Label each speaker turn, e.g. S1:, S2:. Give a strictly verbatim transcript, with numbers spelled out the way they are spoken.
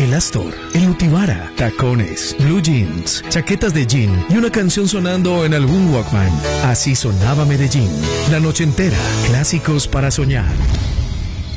S1: el Astor, el Nutibara, tacones, blue jeans, chaquetas de jean y una canción sonando en algún Walkman. Así sonaba Medellín. La noche entera, clásicos para soñar.